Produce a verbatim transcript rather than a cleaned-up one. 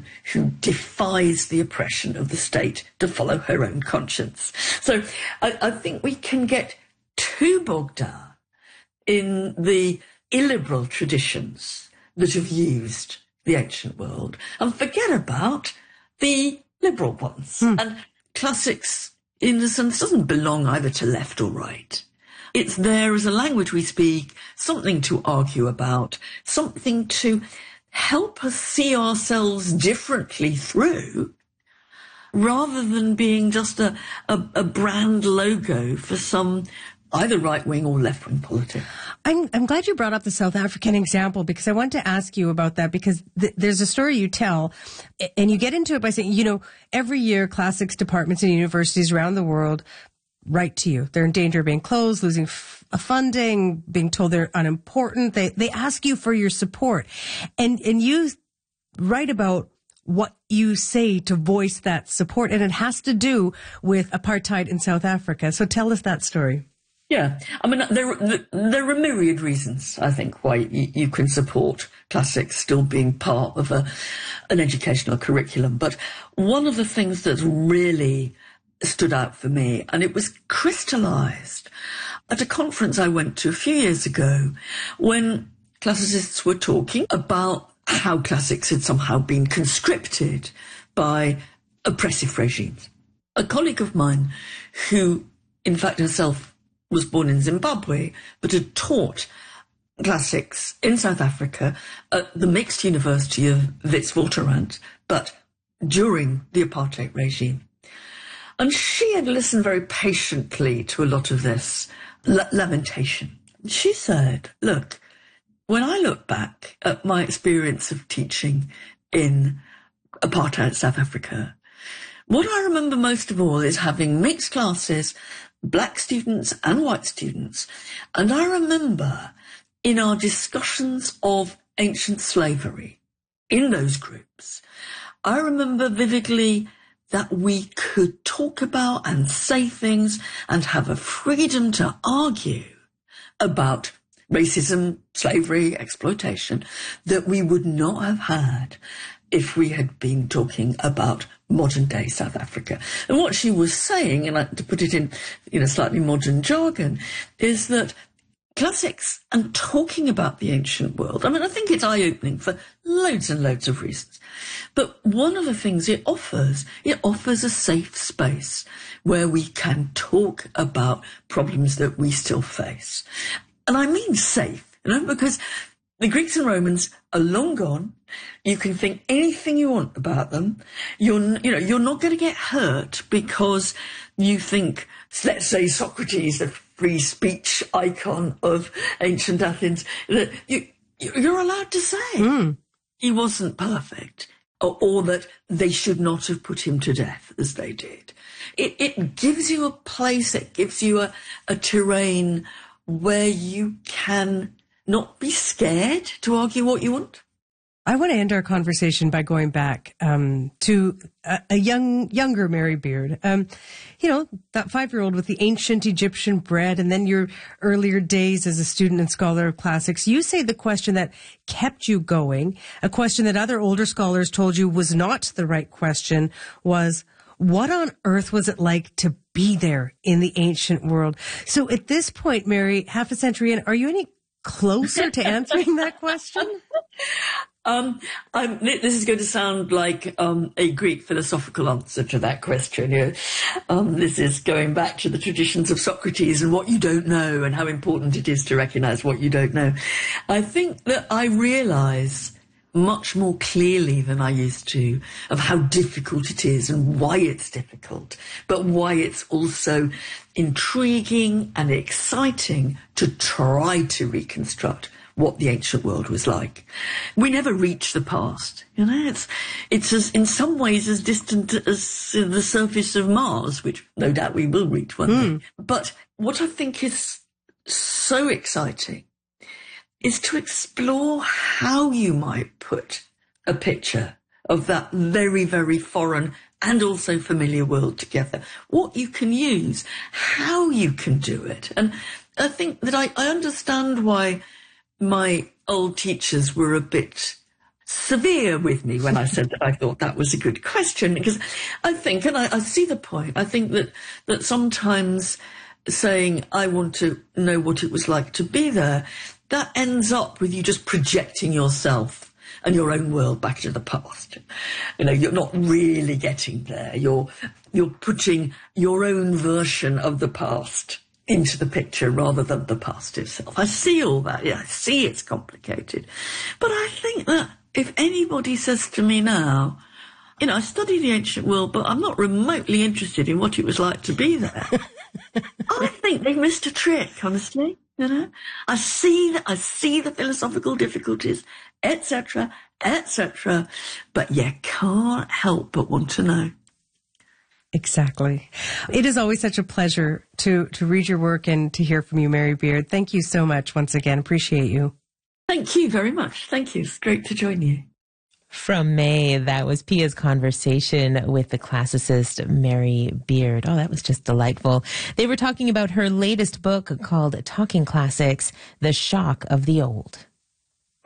one who defies the oppression of the state to follow her own conscience. So I, I think we can get too bogged down in the illiberal traditions that have used the ancient world and forget about the liberal ones. Hmm. And classics, in a sense, doesn't belong either to left or right. It's there as a language we speak, something to argue about, something to help us see ourselves differently through, rather than being just a, a, a brand logo for some either right-wing or left-wing politics. I'm, I'm glad you brought up the South African example, because I want to ask you about that, because th- there's a story you tell, and you get into it by saying, you know, every year classics departments and universities around the world write to you. They're in danger of being closed, losing f- funding, being told they're unimportant. They they ask you for your support. And and you write about what you say to voice that support, and it has to do with apartheid in South Africa. So tell us that story. Yeah, I mean, there, there are myriad reasons, I think, why you, you can support classics still being part of a, an educational curriculum. But one of the things that really stood out for me, and it was crystallised at a conference I went to a few years ago, when classicists were talking about how classics had somehow been conscripted by oppressive regimes. A colleague of mine, who in fact herself was born in Zimbabwe, but had taught classics in South Africa at the mixed university of Witwatersrand, but during the apartheid regime. And she had listened very patiently to a lot of this la- lamentation. She said, look, when I look back at my experience of teaching in apartheid South Africa, what I remember most of all is having mixed classes, black students and white students. And I remember in our discussions of ancient slavery in those groups, I remember vividly that we could talk about and say things and have a freedom to argue about racism, slavery, exploitation that we would not have had if we had been talking about modern-day South Africa. And what she was saying, and to put it in, you know, slightly modern jargon, is that classics and talking about the ancient world, I mean, I think it's eye-opening for loads and loads of reasons. But one of the things it offers, it offers a safe space where we can talk about problems that we still face. And I mean safe, you know, because the Greeks and Romans are long gone. You can think anything you want about them. You're, you know, you're not going to get hurt because you think, let's say, Socrates, the free speech icon of ancient Athens, that you, you're allowed to say mm. he wasn't perfect, or, or that they should not have put him to death as they did. It, it gives you a place, it gives you a, a terrain where you can not be scared to argue what you want. I want to end our conversation by going back um, to a, a young, younger Mary Beard. Um, you know, that five-year-old with the ancient Egyptian bread, and then your earlier days as a student and scholar of classics. You say the question that kept you going, a question that other older scholars told you was not the right question, was, what on earth was it like to be there in the ancient world? So at this point, Mary, half a century in, are you any closer to answering that question? Um, I'm, this is going to sound like um, a Greek philosophical answer to that question. You know? um, this is going back to the traditions of Socrates and what you don't know and how important it is to recognise what you don't know. I think that I realise much more clearly than I used to of how difficult it is and why it's difficult, but why it's also intriguing and exciting to try to reconstruct what the ancient world was like. We never reach the past, you know. It's it's as, in some ways as distant as the surface of Mars, which no doubt we will reach one mm. day. But what I think is so exciting is to explore how you might put a picture of that very, very foreign and also familiar world together. What you can use, how you can do it. And I think that I, I understand why my old teachers were a bit severe with me when I said that I thought that was a good question, because I think, and I, I see the point, I think that, that sometimes saying, I want to know what it was like to be there, that ends up with you just projecting yourself and your own world back to the past. You know, you're not really getting there. You're, you're putting your own version of the past into the picture rather than the past itself. I see all that. Yeah, I see it's complicated. But I think that if anybody says to me now, you know, I study the ancient world, but I'm not remotely interested in what it was like to be there, I think they've missed a trick, honestly. You know, I see that, I see the philosophical difficulties, et cetera, et cetera, but you can't help but want to know. Exactly. It is always such a pleasure to, to read your work and to hear from you, Mary Beard. Thank you so much once again. Appreciate you. Thank you very much. Thank you. It's great to join you. From May, that was Pia's conversation with the classicist Mary Beard. Oh, that was just delightful. They were talking about her latest book called Talking Classics, The Shock of the Old.